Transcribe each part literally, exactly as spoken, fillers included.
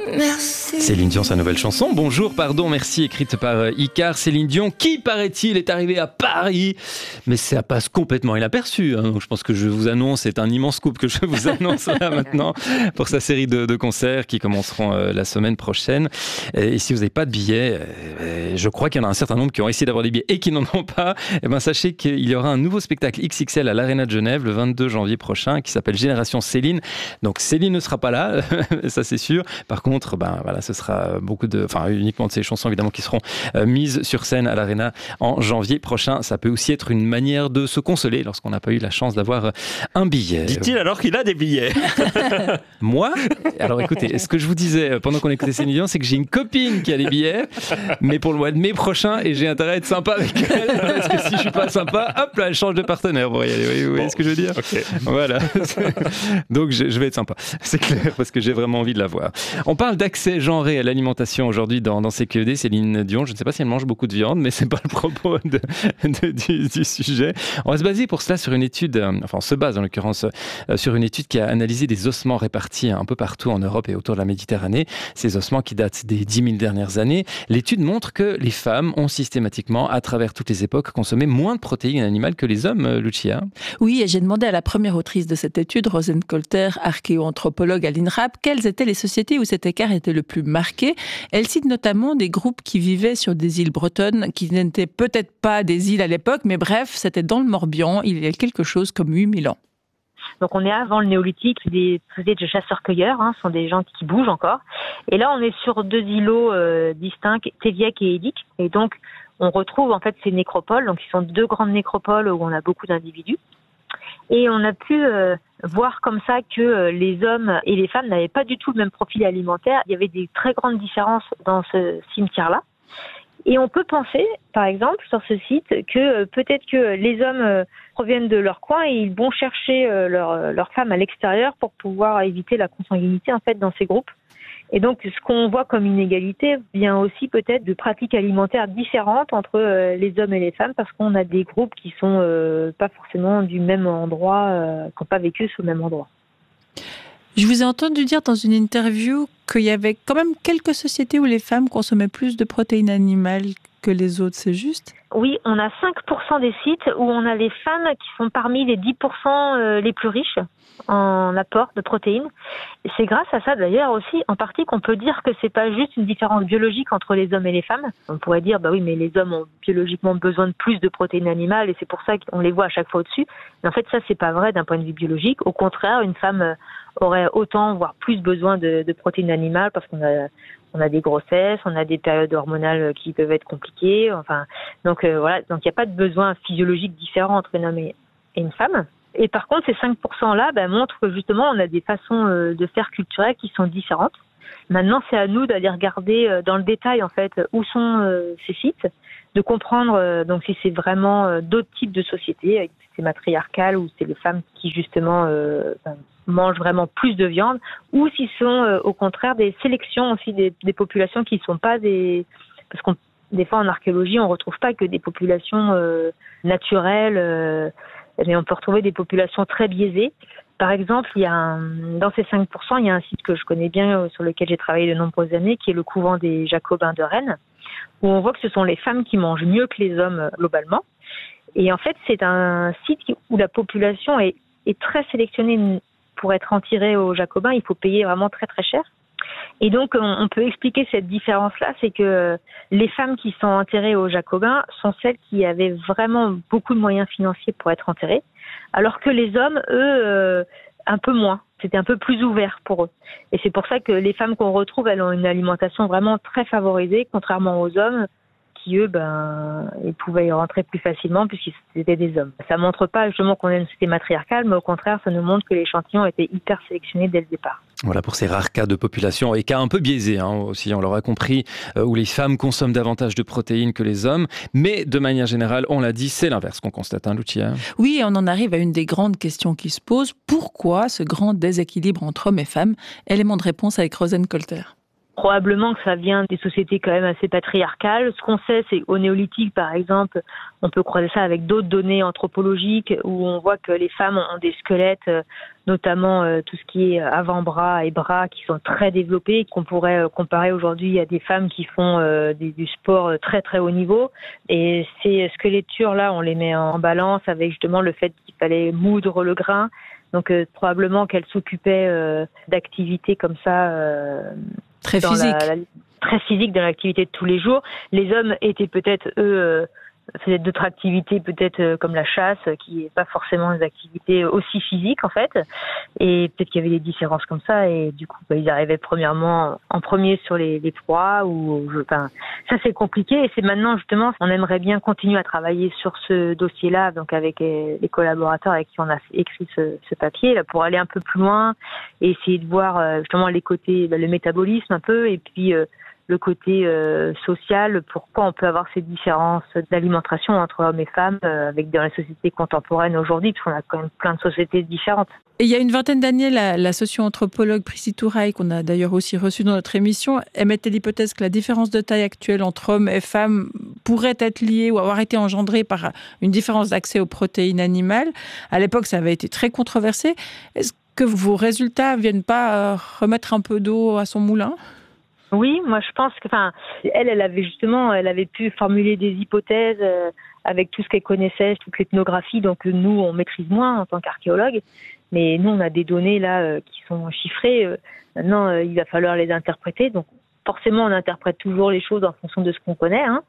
Merci. Céline Dion, sa nouvelle chanson. Bonjour, pardon, merci, écrite par Icare. Céline Dion, qui, paraît-il, est arrivée à Paris. Mais ça passe complètement inaperçu. Hein. Donc, je pense que je vous annonce, c'est un immense scoop que je vous annonce là maintenant pour sa série de, de concerts qui commenceront euh, la semaine prochaine. Et si vous n'avez pas de billets, euh, je crois qu'il y en a un certain nombre qui ont essayé d'avoir des billets et qui n'en ont pas. Et ben, sachez qu'il y aura un nouveau spectacle X X L à l'Arena de Genève le vingt-deux janvier prochain qui s'appelle Génération Céline. Donc Céline ne sera pas là, ça c'est sûr. Par contre, ben voilà, ce sera beaucoup de, enfin uniquement de ces chansons évidemment qui seront euh, mises sur scène à l'Arena en janvier prochain. Ça peut aussi être une manière de se consoler lorsqu'on n'a pas eu la chance d'avoir un billet. Dit-il alors qu'il a des billets. Moi, alors écoutez, ce que je vous disais pendant qu'on écoutait Céline Dion, c'est que j'ai une copine qui a des billets, mais pour le mois de mai prochain, et j'ai intérêt à être sympa avec elle, parce que si je suis pas sympa, hop là, elle change de partenaire pour y aller. Vous voyez, vous voyez Bon, ce que je veux dire? okay. Voilà. Donc je, je vais être sympa, c'est clair, parce que j'ai vraiment envie de la voir. On parle d'accès genré à l'alimentation aujourd'hui dans, dans C Q E D. Céline Dion, je ne sais pas si elle mange beaucoup de viande, mais c'est pas le propos de, de, du, du sujet. On va se baser pour cela sur une étude, enfin on se base en l'occurrence sur une étude qui a analysé des ossements répartis un peu partout en Europe et autour de la Méditerranée. Ces ossements qui datent des dix mille dernières années. L'étude montre que les femmes ont systématiquement, à travers toutes les époques, consommé moins de protéines animales que les hommes, Lucia. Oui, et j'ai demandé à la première autrice de cette étude, Rosane Colter, archéoanthropologue à l'INRAP, quelles étaient les sociétés où cet écart était le plus marqué. Elle cite notamment des groupes qui vivaient sur des îles bretonnes, qui n'étaient peut-être pas des îles à l'époque, mais bref, c'était dans le Morbihan, il y a quelque chose comme huit mille ans. Donc on est avant le néolithique, des sociétés de chasseurs-cueilleurs, hein, ce sont des gens qui bougent encore. Et là on est sur deux îlots euh, distincts, Téviec et Édic. Et donc on retrouve en fait ces nécropoles, donc qui sont deux grandes nécropoles où on a beaucoup d'individus. Et on a pu euh, voir comme ça que euh, les hommes et les femmes n'avaient pas du tout le même profil alimentaire. Il y avait des très grandes différences dans ce cimetière-là. Et on peut penser, par exemple, sur ce site, que euh, peut-être que les hommes euh, proviennent de leur coin et ils vont chercher euh, leur, leur femme à l'extérieur pour pouvoir éviter la consanguinité en fait dans ces groupes. Et donc, ce qu'on voit comme inégalité vient aussi peut-être de pratiques alimentaires différentes entre euh, les hommes et les femmes, parce qu'on a des groupes qui sont euh, pas forcément du même endroit, euh, qui n'ont pas vécu sur le même endroit. Je vous ai entendu dire dans une interview qu'il y avait quand même quelques sociétés où les femmes consommaient plus de protéines animales que les autres, c'est juste ? Oui, on a cinq pour cent des sites où on a les femmes qui sont parmi les dix pour cent les plus riches en apport de protéines. Et c'est grâce à ça d'ailleurs aussi, en partie, qu'on peut dire que c'est pas juste une différence biologique entre les hommes et les femmes. On pourrait dire, bah oui, mais les hommes ont biologiquement besoin de plus de protéines animales et c'est pour ça qu'on les voit à chaque fois au-dessus. Mais en fait, ça, c'est pas vrai d'un point de vue biologique. Au contraire, une femme aurait autant, voire plus besoin de, de protéines animales parce qu'on a, on a des grossesses, on a des périodes hormonales qui peuvent être compliquées. Enfin, donc euh, voilà, donc il n'y a pas de besoin physiologique différent entre un homme et une femme. Et par contre, ces cinq pour cent là bah, montrent que justement, on a des façons euh, de faire culturelles qui sont différentes. Maintenant, c'est à nous d'aller regarder euh, dans le détail en fait où sont euh, ces sites, de comprendre euh, donc si c'est vraiment euh, d'autres types de sociétés, si c'est matriarcal ou c'est les femmes qui justement euh, ben, mangent vraiment plus de viande, ou s'ils sont euh, au contraire des sélections aussi des, des populations qui ne sont pas des... Parce qu'on des fois en archéologie, on ne retrouve pas que des populations euh, naturelles, euh, mais on peut retrouver des populations très biaisées. Par exemple, il y a un, dans ces cinq pour cent, il y a un site que je connais bien, sur lequel j'ai travaillé de nombreuses années, qui est le couvent des Jacobins de Rennes, où on voit que ce sont les femmes qui mangent mieux que les hommes globalement. Et en fait, c'est un site où la population est, est très sélectionnée. Pour être enterré aux Jacobins, il faut payer vraiment très très cher. Et donc, on, on peut expliquer cette différence-là, c'est que les femmes qui sont enterrées aux Jacobins sont celles qui avaient vraiment beaucoup de moyens financiers pour être enterrées, alors que les hommes, eux, euh, un peu moins. C'était un peu plus ouvert pour eux. Et c'est pour ça que les femmes qu'on retrouve, elles ont une alimentation vraiment très favorisée, contrairement aux hommes, qui eux, ben, ils pouvaient y rentrer plus facilement puisqu'ils étaient des hommes. Ça montre pas justement qu'on est une société matriarcale, mais au contraire, ça nous montre que l'échantillon était hyper sélectionné dès le départ. Voilà pour ces rares cas de population et cas un peu biaisés hein, aussi, on l'aura compris, euh, où les femmes consomment davantage de protéines que les hommes. Mais de manière générale, on l'a dit, c'est l'inverse qu'on constate, hein, Lucia. Oui, et on en arrive à une des grandes questions qui se posent. Pourquoi ce grand déséquilibre entre hommes et femmes ? Élément de réponse avec Rosane Colter. Probablement que ça vient des sociétés quand même assez patriarcales. Ce qu'on sait, c'est qu'au néolithique, par exemple, on peut croiser ça avec d'autres données anthropologiques où on voit que les femmes ont des squelettes, notamment tout ce qui est avant-bras et bras, qui sont très développés, qu'on pourrait comparer aujourd'hui à des femmes qui font des, du sport très très haut niveau. Et ces squelettures-là, on les met en balance avec justement le fait qu'il fallait moudre le grain. Donc euh, probablement qu'elles s'occupaient euh, d'activités comme ça. Euh, Très physique. La, la, très physique dans l'activité de tous les jours. Les hommes étaient peut-être, eux, euh, faisaient d'autres activités, peut-être euh, comme la chasse, qui n'est pas forcément des activités aussi physiques, en fait. Et peut-être qu'il y avait des différences comme ça. Et du coup, bah, ils arrivaient premièrement en premier sur les, les proies. Ou, enfin, ça, c'est compliqué. Et c'est maintenant, justement, on aimerait bien continuer à travailler sur ce dossier-là, donc avec les collaborateurs avec qui on a écrit ce, ce papier, là, pour aller un peu plus loin et essayer de voir justement les côtés, le métabolisme un peu, et puis euh, le côté euh, social, pourquoi on peut avoir ces différences d'alimentation entre hommes et femmes euh, avec dans les sociétés contemporaines aujourd'hui, parce qu'on a quand même plein de sociétés différentes. Et il y a une vingtaine d'années, la, la socio-anthropologue Prissie Touraille, qu'on a d'ailleurs aussi reçue dans notre émission, émettait l'hypothèse que la différence de taille actuelle entre hommes et femmes pourrait être liée ou avoir été engendrée par une différence d'accès aux protéines animales. À l'époque, ça avait été très controversé. Est-ce que vos résultats ne viennent pas remettre un peu d'eau à son moulin ? Oui, moi je pense que, enfin, elle, elle avait justement, elle avait pu formuler des hypothèses euh, avec tout ce qu'elle connaissait, toute l'ethnographie, donc nous on maîtrise moins en tant qu'archéologue, mais nous on a des données là euh, qui sont chiffrées. Euh, maintenant, euh, il va falloir les interpréter, donc forcément on interprète toujours les choses en fonction de ce qu'on connaît, hein,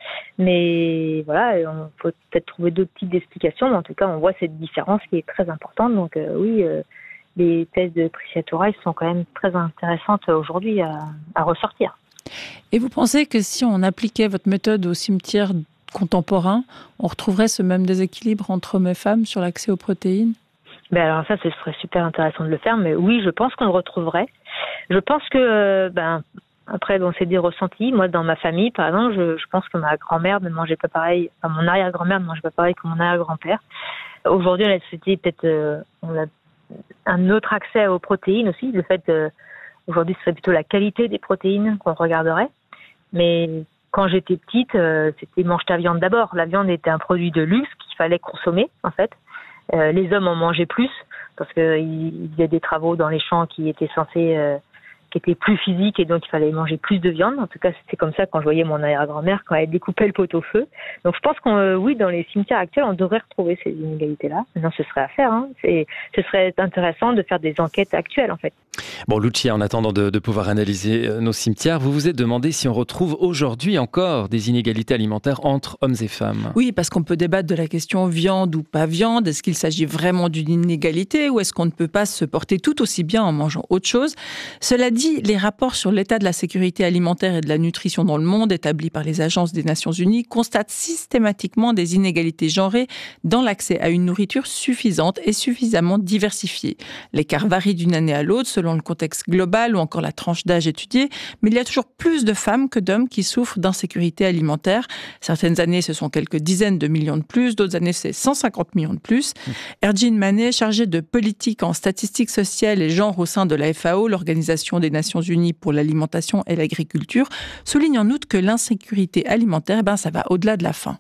mais voilà, on peut peut-être trouver d'autres types d'explications, mais en tout cas on voit cette différence qui est très importante, donc euh, oui. Euh, les thèses de Prissie Touraille sont quand même très intéressantes aujourd'hui à, à ressortir. Et vous pensez que si on appliquait votre méthode au cimetière contemporain, on retrouverait ce même déséquilibre entre hommes et femmes sur l'accès aux protéines ? Ben alors ça, ce serait super intéressant de le faire, mais oui, je pense qu'on le retrouverait. Je pense que, ben, après, bon, c'est des ressentis. Moi, dans ma famille, par exemple, je, je pense que ma grand-mère ne mangeait pas pareil, enfin, mon arrière-grand-mère ne mangeait pas pareil que mon arrière-grand-père. Aujourd'hui, la société, peut-être, euh, on a un autre accès aux protéines aussi. Le fait, euh, aujourd'hui, ce serait plutôt la qualité des protéines qu'on regarderait. Mais quand j'étais petite, euh, c'était mange ta viande d'abord. La viande était un produit de luxe qu'il fallait consommer, en fait. Euh, les hommes en mangeaient plus parce qu'il y a des travaux dans les champs qui étaient censés, euh, qui étaient plus physiques et donc il fallait manger plus de viande. En tout cas, c'était comme ça quand je voyais mon arrière-grand-mère quand elle découpait le pot-au-feu. Donc je pense qu'on, euh, oui, dans les cimetières actuels, on devrait retrouver ces inégalités-là. Maintenant, ce serait à faire. Hein. C'est, ce serait intéressant de faire des enquêtes actuelles, en fait. Bon, Lucia, en attendant de, de pouvoir analyser nos cimetières, vous vous êtes demandé si on retrouve aujourd'hui encore des inégalités alimentaires entre hommes et femmes. Oui, parce qu'on peut débattre de la question viande ou pas viande. Est-ce qu'il s'agit vraiment d'une inégalité ou est-ce qu'on ne peut pas se porter tout aussi bien en mangeant autre chose ? Cela dit, les rapports sur l'état de la sécurité alimentaire et de la nutrition dans le monde établis par les agences des Nations Unies constatent systématiquement des inégalités genrées dans l'accès à une nourriture suffisante et suffisamment diversifiée. L'écart varie d'une année à l'autre selon le contexte global ou encore la tranche d'âge étudiée, mais il y a toujours plus de femmes que d'hommes qui souffrent d'insécurité alimentaire. Certaines années, ce sont quelques dizaines de millions de plus, d'autres années, c'est cent cinquante millions de plus. Mmh. Ergin Manet, chargé de politique en statistiques sociales et genre au sein de la F A O, l'Organisation des Nations Unies pour l'alimentation et l'agriculture, souligne en outre que l'insécurité alimentaire, ben, ça va au-delà de la faim.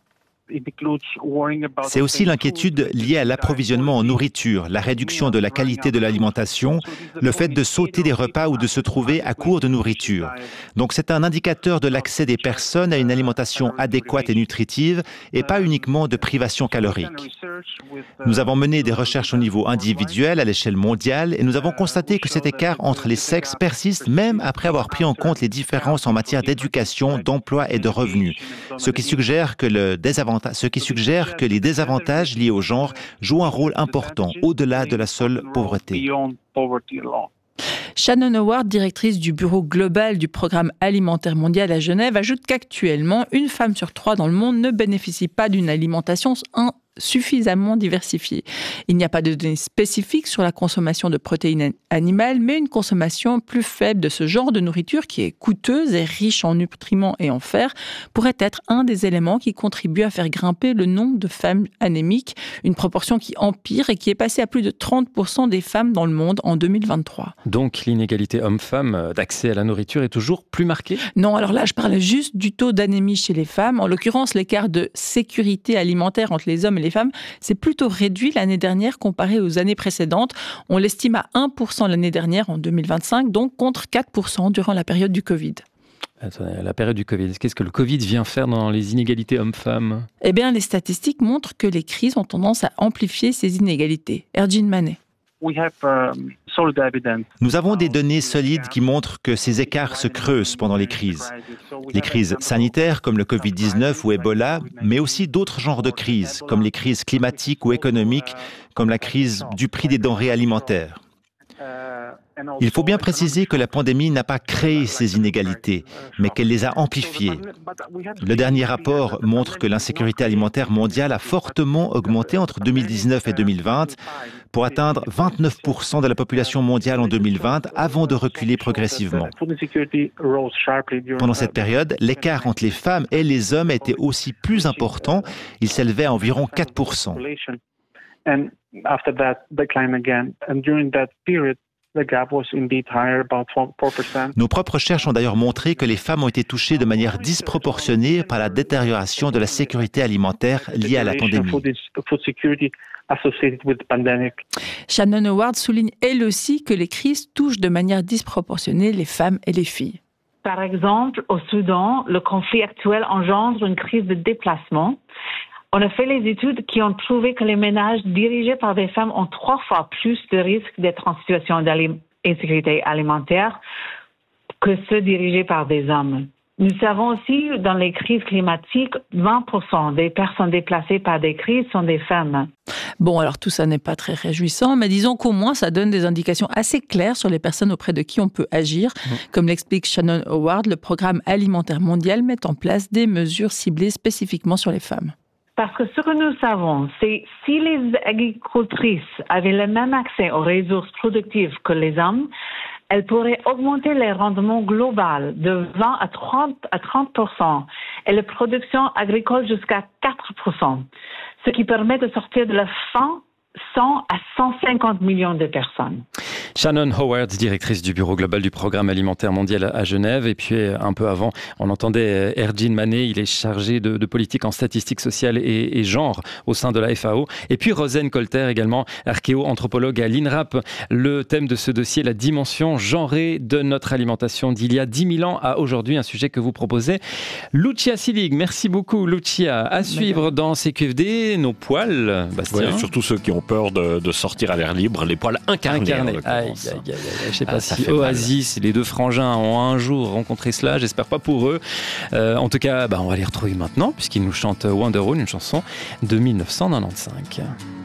C'est aussi l'inquiétude liée à l'approvisionnement en nourriture, la réduction de la qualité de l'alimentation, le fait de sauter des repas ou de se trouver à court de nourriture. Donc c'est un indicateur de l'accès des personnes à une alimentation adéquate et nutritive et pas uniquement de privation calorique. Nous avons mené des recherches au niveau individuel à l'échelle mondiale et nous avons constaté que cet écart entre les sexes persiste même après avoir pris en compte les différences en matière d'éducation, d'emploi et de revenus, ce qui suggère que le désavantage ce qui suggère que les désavantages liés au genre jouent un rôle important au-delà de la seule pauvreté. Shannon Howard, directrice du bureau global du Programme alimentaire mondial à Genève, ajoute qu'actuellement, une femme sur trois dans le monde ne bénéficie pas d'une alimentation suffisamment diversifiée. Il n'y a pas de données spécifiques sur la consommation de protéines animales, mais une consommation plus faible de ce genre de nourriture qui est coûteuse et riche en nutriments et en fer pourrait être un des éléments qui contribue à faire grimper le nombre de femmes anémiques, une proportion qui empire et qui est passée à plus de trente pour cent des femmes dans le monde en deux mille vingt-trois. Donc l'inégalité homme-femme d'accès à la nourriture est toujours plus marquée ? Non, alors là je parle juste du taux d'anémie chez les femmes. En l'occurrence, l'écart de sécurité alimentaire entre les hommes et les femmes s'est plutôt réduit l'année dernière comparé aux années précédentes. On l'estime à un pour cent l'année dernière en deux mille vingt-cinq, donc contre quatre pour cent durant la période du Covid. Attendez, la période du Covid, qu'est-ce que le Covid vient faire dans les inégalités hommes-femmes ? Eh bien, les statistiques montrent que les crises ont tendance à amplifier ces inégalités. Ergin Manet. Nous avons des données solides qui montrent que ces écarts se creusent pendant les crises. Les crises sanitaires comme le covid dix-neuf ou Ebola, mais aussi d'autres genres de crises, comme les crises climatiques ou économiques, comme la crise du prix des denrées alimentaires. Il faut bien préciser que la pandémie n'a pas créé ces inégalités, mais qu'elle les a amplifiées. Le dernier rapport montre que l'insécurité alimentaire mondiale a fortement augmenté entre deux mille dix-neuf et deux mille vingt, pour atteindre vingt-neuf pour cent de la population mondiale en deux mille vingt, avant de reculer progressivement. Pendant cette période, l'écart entre les femmes et les hommes était aussi plus important, il s'élevait à environ quatre pour cent. Nos propres recherches ont d'ailleurs montré que les femmes ont été touchées de manière disproportionnée par la détérioration de la sécurité alimentaire liée à la pandémie. Shannon Howard souligne elle aussi que les crises touchent de manière disproportionnée les femmes et les filles. Par exemple, au Soudan, le conflit actuel engendre une crise de déplacement. On a fait les études qui ont trouvé que les ménages dirigés par des femmes ont trois fois plus de risques d'être en situation d'insécurité alimentaire que ceux dirigés par des hommes. Nous savons aussi, dans les crises climatiques, vingt pour cent des personnes déplacées par des crises sont des femmes. Bon, alors tout ça n'est pas très réjouissant, mais disons qu'au moins ça donne des indications assez claires sur les personnes auprès de qui on peut agir. Mmh. Comme l'explique Shannon Howard, le Programme alimentaire mondial met en place des mesures ciblées spécifiquement sur les femmes. Parce que ce que nous savons, c'est si les agricultrices avaient le même accès aux ressources productives que les hommes, elles pourraient augmenter les rendements globaux de vingt à trente pour cent et la production agricole jusqu'à quatre pour cent, ce qui permet de sortir de la faim cent à cent cinquante millions de personnes. Shannon Howard, directrice du Bureau global du Programme alimentaire mondial à Genève. Et puis, un peu avant, on entendait Ergin Manet, il est chargé de, de politique en statistiques sociales et, et genre au sein de la F A O. Et puis, Rosen Colter, également archéo-anthropologue à l'INRAP. Le thème de ce dossier, la dimension genrée de notre alimentation d'il y a dix mille ans à aujourd'hui, un sujet que vous proposez. Lucia Silig, merci beaucoup, Lucia. À suivre dans C Q F D, nos poils, Bastien. Ouais, surtout ceux qui ont peur de, de sortir à l'air libre, les poils incarnés. Incarnés. Aïe, aïe, aïe, aïe. Je ne sais pas ah, si Oasis, mal. Les deux frangins ont un jour rencontré cela, j'espère pas pour eux. Euh, en tout cas, bah, on va les retrouver maintenant, puisqu'ils nous chantent Wonderwall, une chanson de mille neuf cent quatre-vingt-quinze.